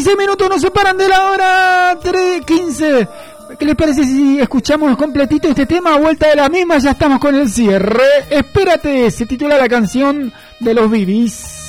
16 minutos nos separan de la hora 3:15. ¿Qué les parece si escuchamos completito este tema? A vuelta de la misma ya estamos con el cierre. Espérate, se titula la canción de los Bee Gees.